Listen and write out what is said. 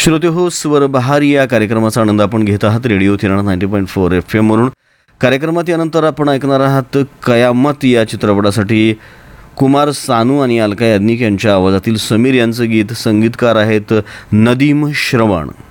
श्रोतेहो, स्वर बहार या कार्यक्रमाचा आनंद आपण घेत आहात रेडिओ थिराणा 90.4 FM म्हणून. कार्यक्रमात यानंतर आपण ऐकणार आहात कयामत या चित्रपटासाठी कुमार सानू आणि अलका याज्ञिक यांच्या आवाजातील समीर यांचं गीत. संगीतकार आहेत नदीम श्रवण.